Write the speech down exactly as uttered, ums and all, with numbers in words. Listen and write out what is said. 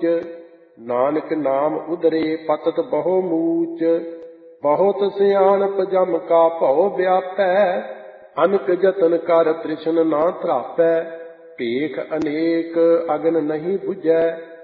ਊਚ। ਨਾਨਕ ਨਾਮ ਉਦਰੇ ਪਤਤ ਬਹੁ ਮੂਚ। ਬਹੁਤ ਸਿਆਣਪ ਜਮ ਕਾ ਭਉ ਵਿਆਪੈ। ਅਨਕ ਜਤਨ ਕਰ ਤ੍ਰਿਸ਼ਨ ਨਾ ਧਰਾਪੈ। ਭੇਖ ਅਨੇਕ ਅਗਨ ਨਹੀਂ ਬੁਝੈ।